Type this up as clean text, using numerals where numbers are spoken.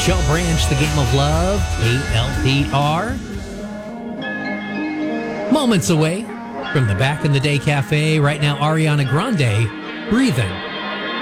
Michelle Branch, The Game of Love, ALPR. Moments away from the Back in the Day Cafe. Right now, Ariana Grande, Breathing.